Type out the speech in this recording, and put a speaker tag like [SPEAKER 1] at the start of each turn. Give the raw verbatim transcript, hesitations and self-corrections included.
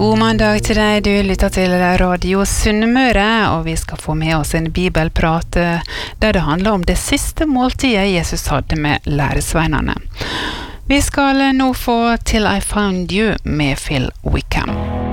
[SPEAKER 1] God mandag til deg, du lytter til Radio Sunnmøre, og vi skal få med oss en bibelprat der det handler om det siste måltidet Jesus hadde med læresveinene. Vi skal nå få Till I Found You med Phil Wickham.